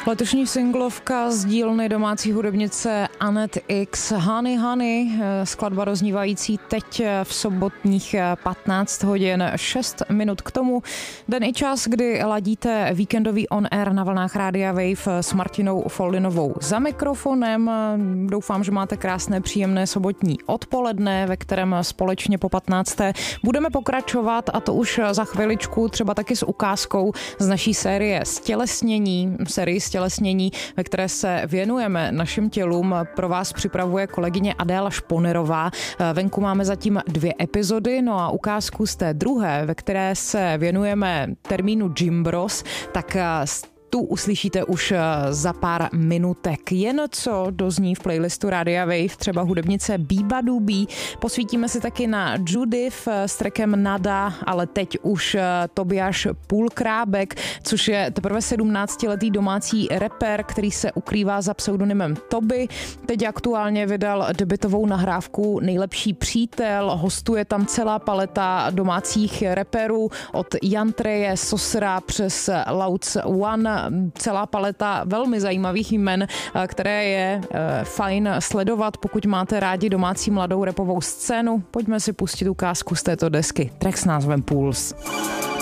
Letošní singlovka z dílny domácí hudebnice Annet X, Honey Honey, skladba roznívající teď v sobotních 15 hodin 6 minut k tomu. Den i čas, kdy ladíte víkendový on air na vlnách Rádia Wave s Martinou Foldinovou za mikrofonem. Doufám, že máte krásné, příjemné sobotní odpoledne, ve kterém společně po 15. budeme pokračovat, a to už za chviličku třeba taky s ukázkou z naší série Stělesnění, ve které se věnujeme našim tělům. Pro vás připravuje kolegyně Adéla Šponerová. Venku máme zatím 2 epizody, no a ukázku z té druhé, ve které se věnujeme termínu Gym Bros, tak tu uslyšíte už za pár minutek. Jen co dozní v playlistu Rádia Wave, třeba hudebnice Bíba Dubí. Posvítíme si taky na Judith s trackem Nada, ale teď už Tobiáš Půlkrábek, což je teprve 17letý domácí rapper, který se ukrývá za pseudonymem Toby. Teď aktuálně vydal debutovou nahrávku Nejlepší přítel, hostuje tam celá paleta domácích rapperů od Jantreje, Sosra přes Lauc One, celá paleta velmi zajímavých jmen, které je fajn sledovat, pokud máte rádi domácí mladou rapovou scénu. Pojďme si pustit ukázku z této desky. Track s názvem Pulse.